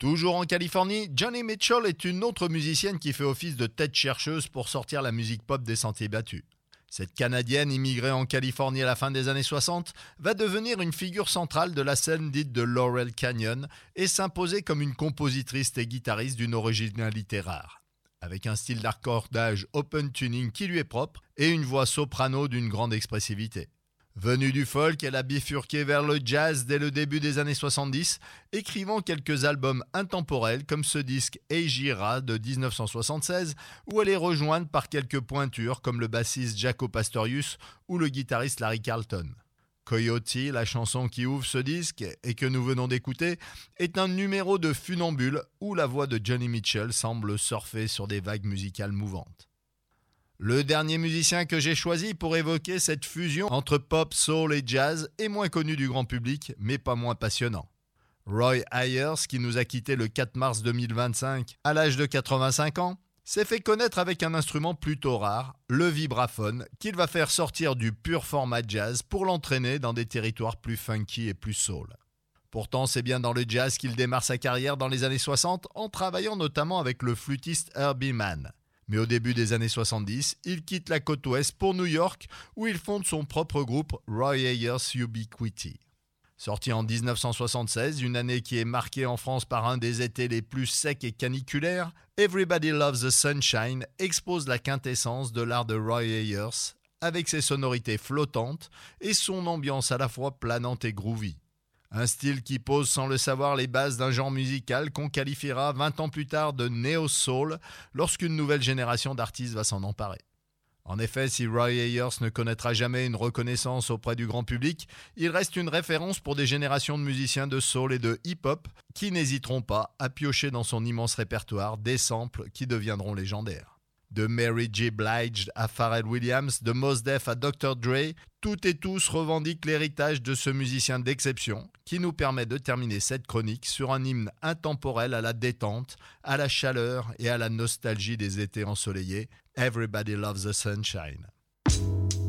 Toujours en Californie, Joni Mitchell est une autre musicienne qui fait office de tête chercheuse pour sortir la musique pop des sentiers battus. Cette Canadienne immigrée en Californie à la fin des années 60 va devenir une figure centrale de la scène dite de Laurel Canyon et s'imposer comme une compositrice et guitariste d'une originalité rare. Avec un style d'accordage open tuning qui lui est propre et une voix soprano d'une grande expressivité. Venue du folk, elle a bifurqué vers le jazz dès le début des années 70, écrivant quelques albums intemporels comme ce disque Eigira de 1976, où elle est rejointe par quelques pointures comme le bassiste Jaco Pastorius ou le guitariste Larry Carlton. Coyote, la chanson qui ouvre ce disque et que nous venons d'écouter, est un numéro de funambule où la voix de Joni Mitchell semble surfer sur des vagues musicales mouvantes. Le dernier musicien que j'ai choisi pour évoquer cette fusion entre pop, soul et jazz est moins connu du grand public, mais pas moins passionnant. Roy Ayers, qui nous a quittés le 4 mars 2025 à l'âge de 85 ans, s'est fait connaître avec un instrument plutôt rare, le vibraphone, qu'il va faire sortir du pur format jazz pour l'entraîner dans des territoires plus funky et plus soul. Pourtant, c'est bien dans le jazz qu'il démarre sa carrière dans les années 60 en travaillant notamment avec le flûtiste Herbie Mann. Mais au début des années 70, il quitte la côte ouest pour New York où il fonde son propre groupe Roy Ayers Ubiquity. Sorti en 1976, une année qui est marquée en France par un des étés les plus secs et caniculaires, Everybody Loves the Sunshine expose la quintessence de l'art de Roy Ayers avec ses sonorités flottantes et son ambiance à la fois planante et groovy. Un style qui pose sans le savoir les bases d'un genre musical qu'on qualifiera 20 ans plus tard de néo-soul lorsqu'une nouvelle génération d'artistes va s'en emparer. En effet, si Roy Ayers ne connaîtra jamais une reconnaissance auprès du grand public, il reste une référence pour des générations de musiciens de soul et de hip-hop qui n'hésiteront pas à piocher dans son immense répertoire des samples qui deviendront légendaires. De Mary J. Blige à Pharrell Williams, de Mos Def à Dr. Dre, toutes et tous revendiquent l'héritage de ce musicien d'exception qui nous permet de terminer cette chronique sur un hymne intemporel à la détente, à la chaleur et à la nostalgie des étés ensoleillés. Everybody Loves the Sunshine.